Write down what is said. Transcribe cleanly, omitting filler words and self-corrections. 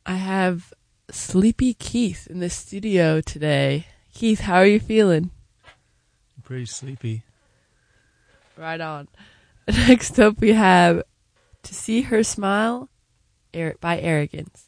I have Sleepy Keith in the studio today. Keith, how are you feeling? I'm pretty sleepy. Right on. Next up, we have To See Her Smile by Arrogance.